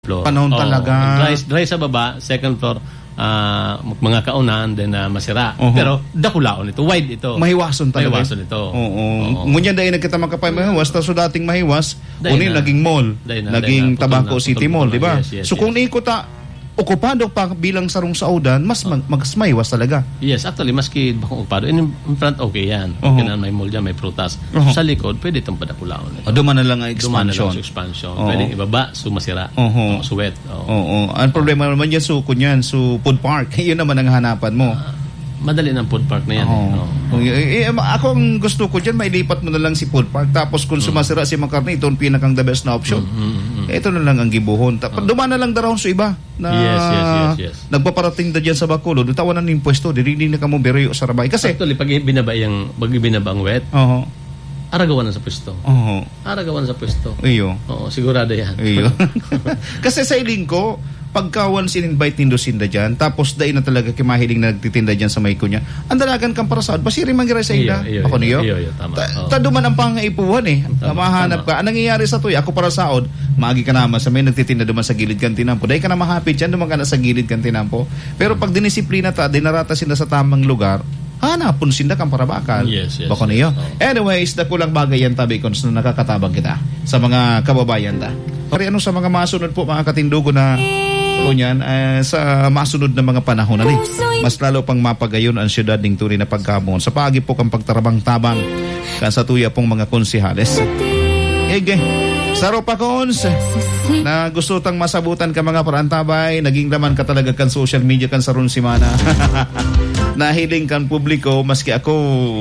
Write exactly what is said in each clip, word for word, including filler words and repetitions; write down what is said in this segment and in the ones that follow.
floor. Panahon Oo, talaga. Dry, dry sa baba, second floor, uh, mga kaunan, then uh, masira. Uh-huh. Pero dakulaon ito, wide ito. Mahiwason talaga. Mahiwason ito. Oo. Ngunyan dahil nagkita makapay mahiwas, tapos dating mahiwas, unin na, naging mall, na, naging na, Tabaco na, City putol, Mall, putol, di ba? Yes, yes, so kung yes. naikuta, okupado pa bilang sarong saudan, mas mag, mas mahiwas talaga. Yes, actually, maski bakong okupado, in, in front okay yan. Uh-huh. Okay na, may mall dyan, may prutas. Uh-huh. Sa likod, pwede itong padakulaon. O, duman na lang ang Duman na expansion. lang sa expansion. Uh-huh. Pwedeng ibaba, so masira. Uh-huh. O, so wet. Oo. Uh-huh. Ang problema naman yan, so kunyan, so food park. Yun naman ang hanapan mo. Uh, madali ng food park na yan. Oh. Eh. No? Eh, eh, ako ang gusto ko dyan, mailipat mo na lang si food park. Tapos kung sumasira si Macarni, ito ang pinakang the best na option. Mm-hmm. Eh, ito na lang ang gibuhon. Tapos oh. dumaan na lang daron sa iba na yes, yes, yes, yes. nagpaparating da dyan sa Bacolod. Tawanan ng pwesto. Dili na ka mo beriyo sa rabay. Kasi, actually, pag binaba yung, pag binaba ang wet, uh-huh. aragawan na sa pwesto. Uh-huh. Aragawan sa pwesto. Iyo. Oo, sigurado yan. Iyo. Kasi sa iling ko, pagka once in-invite nindo sinda dyan, tapos dahil na talaga kimahiling na nagtitinda dyan sa mayko niya, ang dalagan kang para saad, basiri mangiray sa ila. Iyo, iyo, ako niyo? iyo, iyo, tama. Ta- Taduman ang pangaipuhan eh. Tama, mahanap tama. Ka. Anong nangyayari sa tuya? Ako para saod, maagi ka naman sa may nagtitinda duman sa gilid kan tinampo. Dahil ka na mahapit dyan, duman ka na sa gilid kan tinampo. Pero pag dinisiplina ta, dinarata sila sa tamang lugar, hanapon sinda kang parabakal. Yes, yes. Bako yes, niyo? yes. Oh. Anyways, dakulang bagay yan tabi kung na nakakatabang kita sa mga kababayan ta. Pari ano sa mga masunod po, mga katindugo na kunyan, uh, sa masunod na mga panahon na mas lalo pang mapagayon ang syudad ng tunay na pagkamon sa pagi po kang pagtarabang-tabang kan sa tuya pong mga konsihales. Ege, saro pa kons na gusto tang masabutan ka mga parantabay, naging laman ka talaga kan social media kan sa ron simana. Nahiling kan publiko, maski ako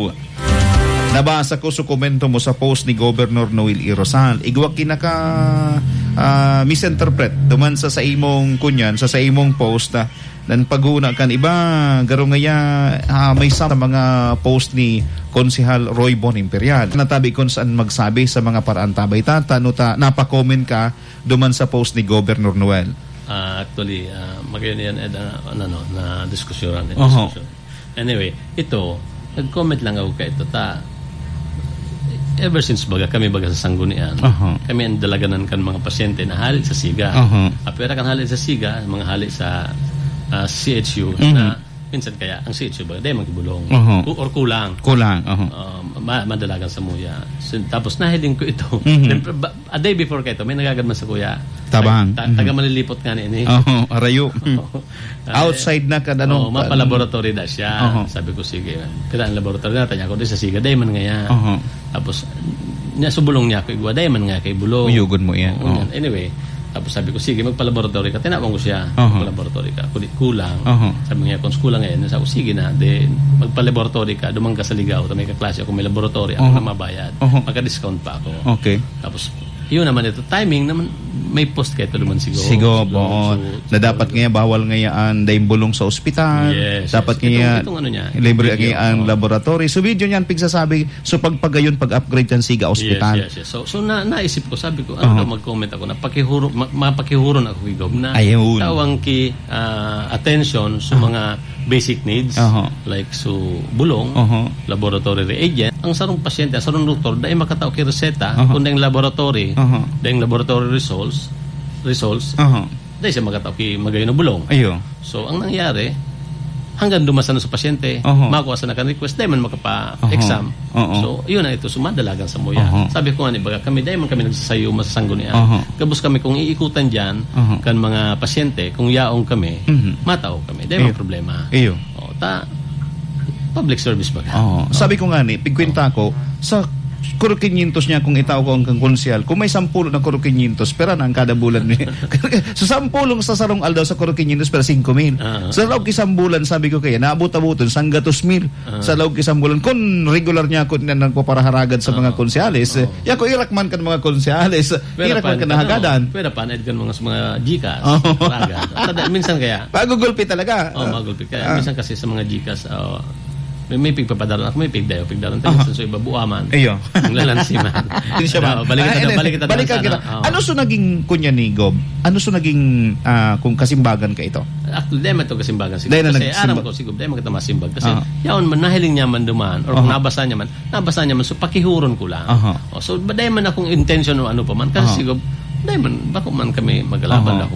nabasa ko sa komento mo sa post ni Governor Noel E. Rosal. Igwag kinaka uh, misinterpret duman sa sa imong kunyan, sa sa imong post na nan paguna kan iba garo ngaya uh, may sa mga post ni Konsehal Roy Bon Imperial. Natabi kon saan magsabi sa mga parantabay ta tano ta napa-comment ka duman sa post ni Governor Noel. Uh, actually, uh, magayon yan eh, na, ano, na diskusyonan. Uh-huh. Anyway, ito, nag-comment lang ako ka ito ta. Ever since baga kami baga sa sanggunian, uh-huh. kami ang dalaganan kan mga pasyente na hali sa siga. Uh-huh. Apera kan hali sa siga, mga hali sa uh, C H U uh-huh. na minsan kaya ang C H U baga dahil magibulong uh-huh. or kulang. Kulang. Uh-huh. Uh, ma- madalagan sa muya. So, tapos nahiling ko ito. Uh-huh. A day before ka ito, may nagagadman sa kuya. Tabang. Ta- taga malilipot nga ni. Uh-huh. Arayo. Outside na ka ano? Oh, mapa-laboratory na siya. Uh-huh. Sabi ko, sige. Kaya ang laboratory na, tanya ko din sa siga, day man nga yan. Uh-huh. Tapos, niya subulong niya ako, igwa, day man nga kay bulong. Uyugon mo yan. Uh-huh. Uh-huh. Anyway, tapos sabi ko, sige, magpa-laboratory ka. Tinawang ko siya, uh-huh. magpa-laboratory ka. Kulit kulang. Uh-huh. Sabi niya, kung kulang ngayon, sabi ko, sige na, de, magpa-laboratory ka, dumang ka sa ligaw, may kaklase ako, may laboratory, ako uh-huh. na mabayad. Uh-huh. Magka-discount pa ako. Okay. Tapos, yun naman ito, timing naman, may post kayo ito naman siguro. Siguro, po. So, na dapat ngayon, bawal ngayon dahil bulong sa ospital. Yes. Dapat yes. ngayon, itong, itong ano niya, libre ngayon laboratory. So, video niyan, pigsasabi, so pagpagayon, pag-upgrade yan siga ospital. Yes, yes, yes. So, so na, naisip ko, sabi ko, ano uh-huh. daw mag-comment ako, na pakihuro, ma- mapakihuron ako, Igob, na Ayun. tawang ki uh, attention sa uh-huh. mga basic needs, uh-huh. like so, bulong, uh-huh. laboratory reagent. Ang sarong pasyente, ang sarong doktor, dahil makatao ki reseta, uh-huh. kung dahil laboratory, uh-huh. dahil laboratory results, results, uh-huh. dahil siya makatao ki magayon na bulong. Ayo. So, ang nangyari, hanggang dumasan na sa pasyente, uh-huh. makuha sa naka-request, dahil man makapa-exam. Uh-huh. Uh-huh. So, yun na ito, sumadalagan sa muya. Uh-huh. Sabi ko nga ni baga, kami, dahil man kami nagsasayo masasanggunian. Uh-huh. Kabus kami, kung iikutan dyan, uh-huh. kan mga pasyente, kung yaong kami, uh-huh. matao kami. Dahil man problema. Iyo. O, ta, public service baga. Uh-huh. Uh-huh. Sabi ko nga ni, pigkwenta ko, sa kuro quinientos niya kung itaw ko ang konsyal. Kung may sampulo ng kuro quinientos, pera na ang kada bulan niya. So, sampulong sa sarong aldaw sa kuro quinientos, pera cinco mil. Uh-huh. Sa loob kisang bulan, sabi ko kaya, naabot-abuton, sanggatos mil. Uh-huh. Sa loob kisang bulan. Kung regular niya ako na nagpaparaharagan sa uh-huh. mga konsyales, uh-huh. ya ko irakman ka ng mga konsyales, irakman ka na hagadan. Pwede pa, naid ka mga, mga Gcash. Uh-huh. Minsan kaya. Pagugulpi talaga. Oo, oh, magulpi. Kaya uh-huh. minsan kasi sa mga Gcash, uh, may, may pigpapadaran ako, may pigdayo, pigdaran tayo uh-huh. sa iba buaman. Iyo. Ang lalansiman. Hindi siya ba? Balik kita, balik kita. Balik kita. Ano so naging kunya ni Gob? Ano so naging uh, kung kasimbagan ka ito? Actually, dahil man ito kasimbagan siguro. Kasi aram ko siguro, dahil man kita masimbag. Kasi uh-huh. yaon man, nahiling niya man duman, or uh-huh. kung nabasa niya man, nabasa niya man, so pakihuron ko lang. Uh-huh. O, so, dahil man akong intention o ano pa man, kasi uh-huh. siguro, dahil man, bako man kami magalaban uh-huh. ako